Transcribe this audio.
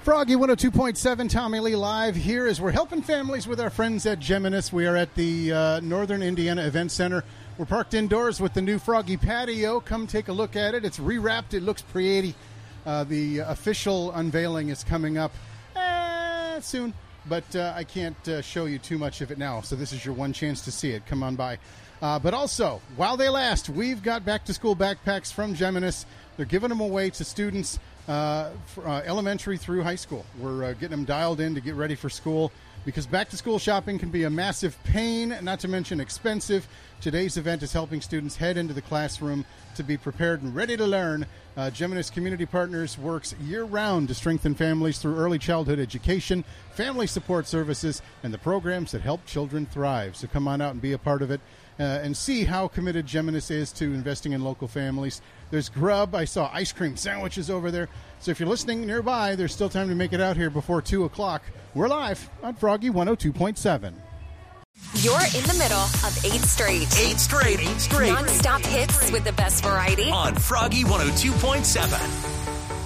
Froggy 102.7, Tommy Lee live here as we're helping families with our friends at Geminis. We are at the Northern Indiana Event Center. We're parked indoors with the new Froggy patio. Come take a look at it. It's rewrapped. It looks pretty. The official unveiling is coming up soon, but I can't show you too much of it now, so this is your one chance to see it. Come on by. But also, while they last, we've got back-to-school backpacks from Geminis. They're giving them away to students elementary through high school. We're getting them dialed in to get ready for school because back-to-school shopping can be a massive pain, not to mention expensive. Today's event is helping students head into the classroom to be prepared and ready to learn. Geminis Community Partners works year-round to strengthen families through early childhood education, family support services, and the programs that help children thrive. So come on out and be a part of it and see how committed Geminis is to investing in local families. There's grub. I saw ice cream sandwiches over there. So if you're listening nearby, there's still time to make it out here before 2 o'clock. We're live on Froggy 102.7. You're in the middle of 8 straight. 8 straight. Non-stop hits with the best variety. On Froggy 102.7.